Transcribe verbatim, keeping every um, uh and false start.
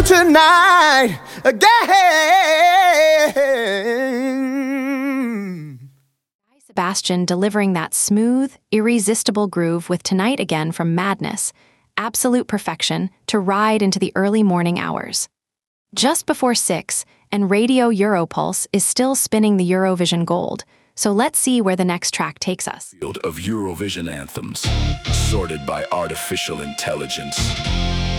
tonight again. Sebastian delivering that smooth, irresistible groove with Tonight Again from Madness, absolute perfection to ride into the early morning hours. Just before six, and Radio Europulse is still spinning the Eurovision Gold, so let's see where the next track takes us. Field of Eurovision anthems, sorted by artificial intelligence.